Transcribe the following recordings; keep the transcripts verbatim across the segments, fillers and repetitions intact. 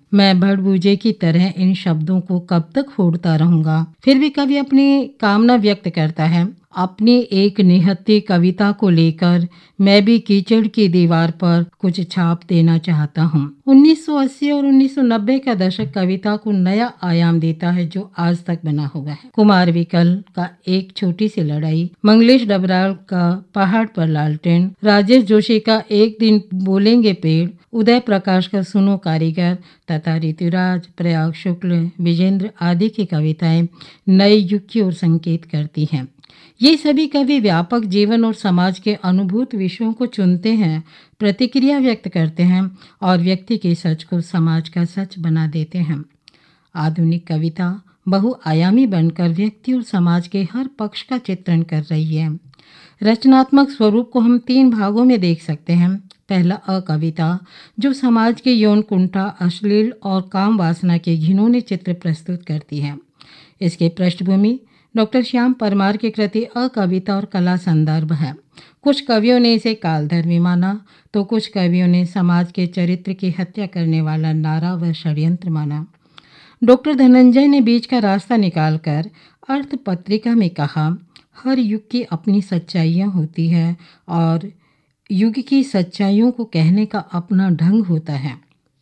मैं भड़बूजे की तरह इन शब्दों को कब तक फोड़ता रहूंगा। फिर भी कवि अपनी कामना व्यक्त करता है। अपनी एक निहत्थी कविता को लेकर मैं भी कीचड़ की दीवार पर कुछ छाप देना चाहता हूँ। उन्नीस सौ अस्सी और उन्नीस सौ नब्बे का दशक कविता को नया आयाम देता है जो आज तक बना हुआ है। कुमार विकल का एक छोटी सी लड़ाई, मंगलेश डबराल का पहाड़ पर लालटेन, राजेश जोशी का एक दिन बोलेंगे पेड़, उदय प्रकाश का सुनो कारीगर तथा ऋतुराज, प्रयाग शुक्ल, विजेंद्र आदि की कविताएं नए युग की ओर संकेत करती हैं। ये सभी कवि व्यापक जीवन और समाज के अनुभूत विषयों को चुनते हैं, प्रतिक्रिया व्यक्त करते हैं और व्यक्ति के सच को समाज का सच बना देते हैं। आधुनिक कविता बहुआयामी बनकर व्यक्ति और समाज के हर पक्ष का चित्रण कर रही है। रचनात्मक स्वरूप को हम तीन भागों में देख सकते हैं। पहला अकविता, जो समाज के यौन कुंठा, अश्लील और काम वासना के घिनौने चित्र प्रस्तुत करती है। इसके पृष्ठभूमि डॉक्टर श्याम परमार की कृति अकविता और कला संदर्भ है। कुछ कवियों ने इसे कालधर्मी माना तो कुछ कवियों ने समाज के चरित्र की हत्या करने वाला नारा व षड्यंत्र माना। डॉक्टर धनंजय ने बीच का रास्ता निकालकर अर्थ पत्रिका में कहा, हर युग की अपनी सच्चाइयाँ होती है और युग की सच्चाइयों को कहने का अपना ढंग होता है।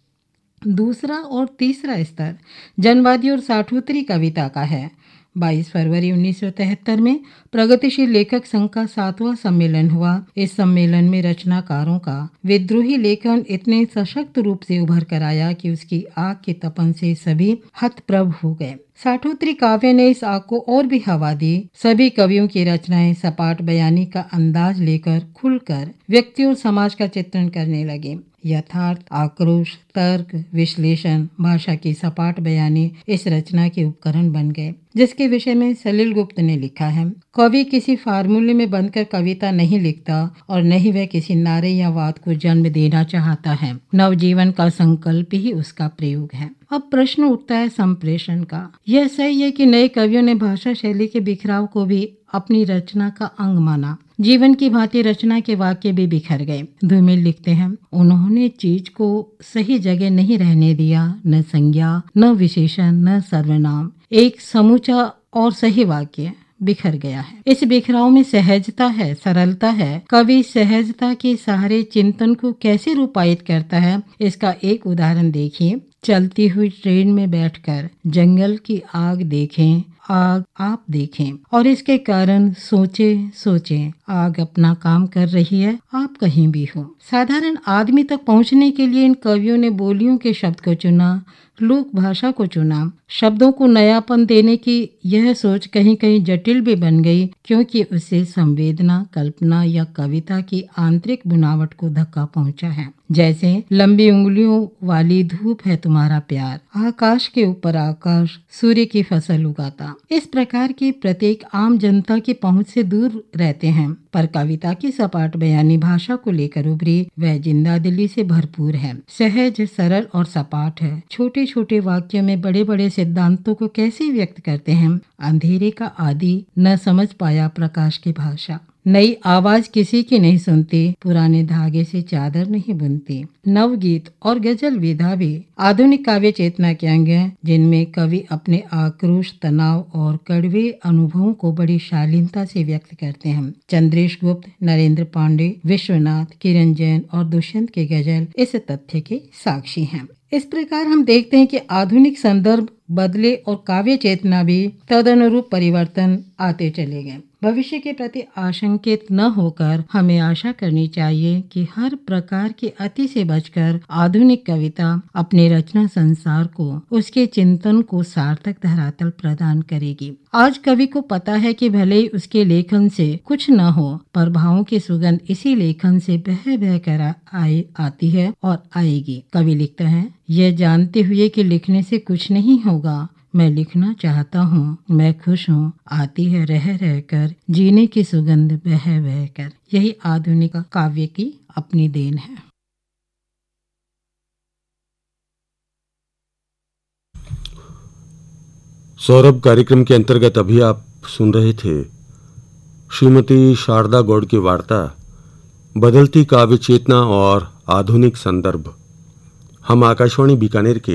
दूसरा और तीसरा स्तर जनवादी और साठोत्तरी कविता का है। बाईस फरवरी उन्नीस सौ तिहत्तर में प्रगतिशील लेखक संघ का सातवां सम्मेलन हुआ। इस सम्मेलन में रचनाकारों का विद्रोही लेखन इतने सशक्त रूप से उभर कर आया कि उसकी आग के तपन से सभी हतप्रभ हो गए। साठोत्तरी काव्य ने इस आग को और भी हवा दी। सभी कवियों की रचनाएं सपाट बयानी का अंदाज लेकर खुलकर व्यक्ति और समाज का चित्रण करने लगे। यथार्थ, आक्रोश, तर्क, विश्लेषण, भाषा की सपाट बयानी इस रचना के उपकरण बन गए, जिसके विषय में सलील गुप्त ने लिखा है, कवि किसी फार्मूले में बंधकर कविता नहीं लिखता और न ही वह किसी नारे या वाद को जन्म देना चाहता है। नवजीवन का संकल्प ही उसका प्रयोग है। अब प्रश्न उठता है संप्रेषण का। यह सही है कि नए कवियों ने भाषा शैली के बिखराव को भी अपनी रचना का अंग माना। जीवन की भांति रचना के वाक्य भी बिखर गए। धूमिल लिखते हैं, उन्होंने चीज को सही जगह नहीं रहने दिया, न संज्ञा, न विशेषण, न सर्वनाम। एक समूचा और सही वाक्य बिखर गया है। इस बिखराव में सहजता है, सरलता है। कवि सहजता के सहारे चिंतन को कैसे रूपायित करता है, इसका एक उदाहरण देखिए। चलती हुई ट्रेन में बैठकर जंगल की आग देखें, आग आप देखें और इसके कारण सोचे सोचे आग अपना काम कर रही है, आप कहीं भी हो। साधारण आदमी तक पहुंचने के लिए इन कवियों ने बोलियों के शब्द को चुना, लोक भाषा को चुना। शब्दों को नयापन देने की यह सोच कहीं कहीं जटिल भी बन गई, क्योंकि उससे संवेदना, कल्पना या कविता की आंतरिक बुनावट को धक्का पहुंचा है। जैसे लंबी उंगलियों वाली धूप है तुम्हारा प्यार, आकाश के ऊपर आकाश सूर्य की फसल उगाता। इस प्रकार की प्रत्येक आम जनता की पहुंच से दूर रहते हैं, पर कविता की सपाट बयानी भाषा को लेकर उभरी, वह जिंदादिली से भरपूर है, सहज, सरल और सपाट है। छोटे छोटे वाक्यों में बड़े बड़े सिद्धांतों को कैसे व्यक्त करते हैं। अंधेरे का आदि न समझ पाया प्रकाश की भाषा। नई आवाज किसी की नहीं सुनती, पुराने धागे से चादर नहीं बुनती। नवगीत और गजल विधा भी आधुनिक काव्य चेतना के अंग हैं, जिनमें कवि अपने आक्रोश, तनाव और कड़वे अनुभवों को बड़ी शालीनता से व्यक्त करते हैं। चंद्रेश गुप्त, नरेंद्र पांडे, विश्वनाथ, किरण जैन और दुष्यंत के गजल इस तथ्य के साक्षी हैं। इस प्रकार हम देखते हैं कि आधुनिक संदर्भ बदले और काव्य चेतना भी तदनुरूप परिवर्तन आते चले गए। भविष्य के प्रति आशंकित न होकर हमें आशा करनी चाहिए कि हर प्रकार की अति से बचकर आधुनिक कविता अपने रचना संसार को, उसके चिंतन को सार्थक धरातल प्रदान करेगी। आज कवि को पता है कि भले ही उसके लेखन से कुछ न हो, पर भावों की सुगंध इसी लेखन से बह बह कर आए आती है और आएगी। कवि लिखता है, यह जानते हुए कि लिखने से कुछ नहीं होगा, मैं लिखना चाहता हूँ, मैं खुश हूँ, आती है रह रह कर, जीने की सुगंध बह बह कर। यही आधुनिक काव्य की अपनी देन है। सौरभ कार्यक्रम के अंतर्गत अभी आप सुन रहे थे श्रीमती शारदा गौड़ की वार्ता, बदलती काव्य चेतना और आधुनिक संदर्भ। हम आकाशवाणी बीकानेर के